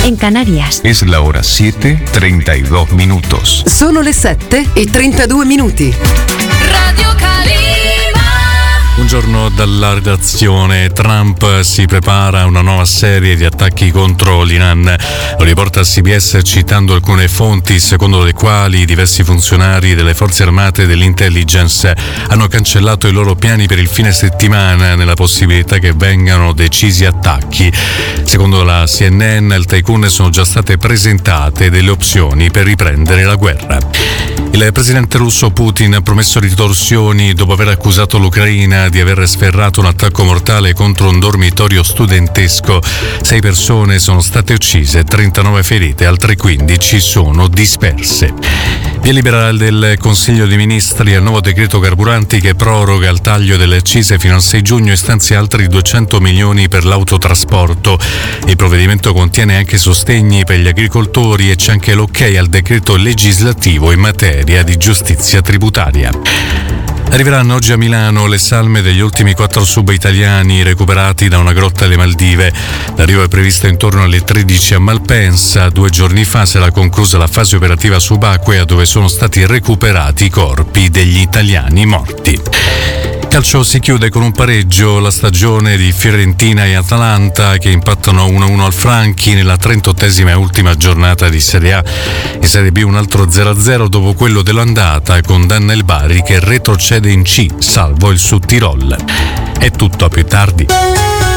en Canarias. Es la hora 7:32 minutos. Sono le 7:32. Radio Calima. Buongiorno dalla redazione. Trump si prepara a una nuova serie di attacchi contro l'Iran. Lo riporta CBS citando alcune fonti secondo le quali diversi funzionari delle forze armate e dell'intelligence hanno cancellato i loro piani per il fine settimana nella possibilità che vengano decisi attacchi. Secondo la CNN, al tycoon sono già state presentate delle opzioni per riprendere la guerra. Il presidente russo Putin ha promesso ritorsioni dopo aver accusato l'Ucraina di aver sferrato un attacco mortale contro un dormitorio studentesco. 6 persone sono state uccise, 39 ferite, altre 15 sono disperse. Via libera del Consiglio dei Ministri al nuovo decreto carburanti che proroga il taglio delle accise fino al 6 giugno e stanzia altri 200 milioni per l'autotrasporto. Il provvedimento contiene anche sostegni per gli agricoltori e c'è anche l'ok al decreto legislativo in materia di giustizia tributaria. Arriveranno oggi a Milano le salme degli ultimi 4 sub italiani recuperati da una grotta alle Maldive. L'arrivo è previsto intorno alle 13 a Malpensa. 2 giorni fa si era conclusa la fase operativa subacquea dove sono stati recuperati i corpi degli italiani morti. Calcio si chiude con un pareggio la stagione di Fiorentina e Atalanta che impattano 1-1 al Franchi nella 38esima e ultima giornata di Serie A. In Serie B un altro 0-0 dopo quello dell'andata condanna il Bari che retrocede in C, salvo il Sud Tirol. È tutto, a più tardi.